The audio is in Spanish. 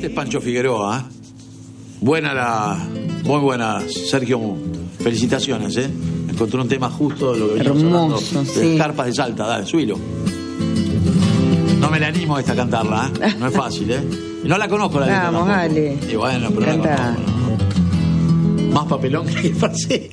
Este es Pancho Figueroa. Muy buena, Sergio. Felicitaciones, Encontré un tema justo de lo que veníamos hablando, de las carpas de Salta. Dale, subilo. No me la animo esta a cantarla, No es fácil, Y no la conozco la letra. Vamos, dale. Y bueno, pero canta. la conozco. Más papelón que el francés.